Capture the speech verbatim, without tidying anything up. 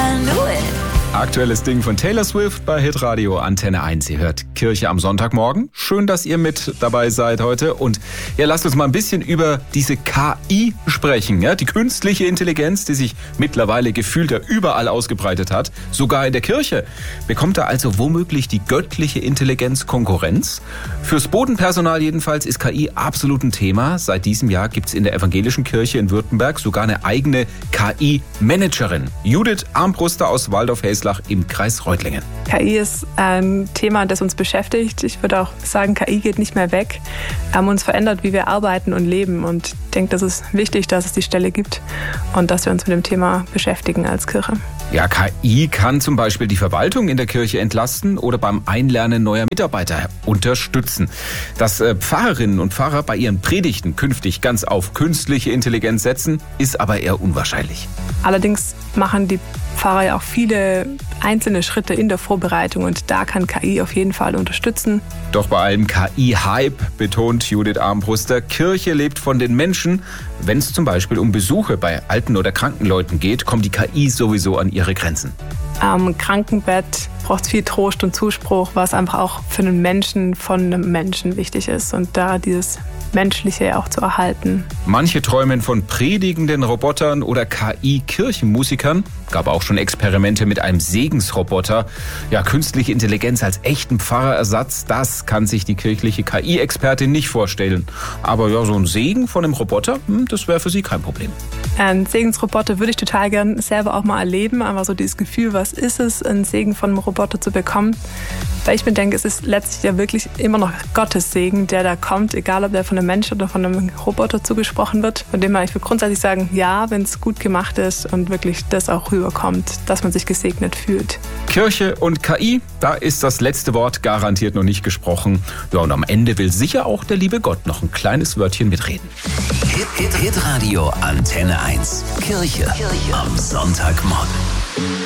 I knew it. Aktuelles Ding von Taylor Swift bei Hitradio Antenne eins. Ihr hört Kirche am Sonntagmorgen. Schön, dass ihr mit dabei seid heute. Und ja, lasst uns mal ein bisschen über diese K I sprechen. Ja, die künstliche Intelligenz, die sich mittlerweile gefühlt ja überall ausgebreitet hat. Sogar in der Kirche. Bekommt da also womöglich die göttliche Intelligenz Konkurrenz? Fürs Bodenpersonal jedenfalls ist K I absolut ein Thema. Seit diesem Jahr gibt es in der evangelischen Kirche in Württemberg sogar eine eigene K I-Managerin. Judith Armbruster aus Waldorf-Hesslach im Kreis Reutlingen. K I ist ein Thema, das uns beschäftigt. Ich würde auch sagen, K I geht nicht mehr weg. Wir haben uns verändert, wie wir arbeiten und leben. Und ich denke, das ist wichtig, dass es die Stelle gibt und dass wir uns mit dem Thema beschäftigen als Kirche. Ja, K I kann zum Beispiel die Verwaltung in der Kirche entlasten oder beim Einlernen neuer Mitarbeiter unterstützen. Dass äh, Pfarrerinnen und Pfarrer bei ihren Predigten künftig ganz auf künstliche Intelligenz setzen, ist aber eher unwahrscheinlich. Allerdings machen die Pfarrer ja auch viele einzelne Schritte in der Vorbereitung und da kann K I auf jeden Fall unterstützen. Doch bei allem K I-Hype betont Judith Armbruster, Kirche lebt von den Menschen. Wenn es zum Beispiel um Besuche bei alten oder kranken Leuten geht, kommt die K I sowieso an ihre Grenzen. Am Krankenbett braucht es viel Trost und Zuspruch, was einfach auch für einen Menschen von einem Menschen wichtig ist und da dieses Menschliche auch zu erhalten. Manche träumen von predigenden Robotern oder K I-Kirchenmusikern. Gab auch schon Experimente mit einem Segensroboter. Ja, künstliche Intelligenz als echten Pfarrerersatz, das kann sich die kirchliche K I-Expertin nicht vorstellen. Aber ja, so ein Segen von einem Roboter, das wäre für sie kein Problem. Ein Segensroboter würde ich total gern selber auch mal erleben. Aber so dieses Gefühl, was ist es, einen Segen von einem Roboter zu bekommen? Weil ich mir denke, es ist letztlich ja wirklich immer noch Gottes Segen, der da kommt, egal ob der von einem Mensch oder von einem Roboter zugesprochen wird. Von dem her, ich würde grundsätzlich sagen, ja, wenn es gut gemacht ist und wirklich das auch rüberkommt, dass man sich gesegnet fühlt. Kirche und K I, da ist das letzte Wort garantiert noch nicht gesprochen. Ja, und am Ende will sicher auch der liebe Gott noch ein kleines Wörtchen mitreden. Hit, Hit, Hit Radio Antenne eins. Kirche, Kirche am Sonntagmorgen.